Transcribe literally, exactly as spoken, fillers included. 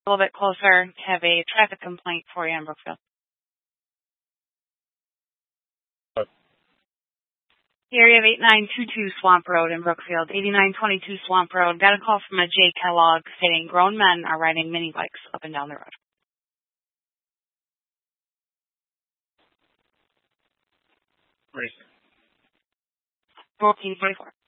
A little bit closer, have a traffic complaint for you in Brookfield. Here you have eight nine two two Swamp Road in Brookfield, eighty-nine twenty-two Swamp Road. Got a call from a Jay Kellogg stating grown men are riding mini bikes up and down the road. fourteen forty-four.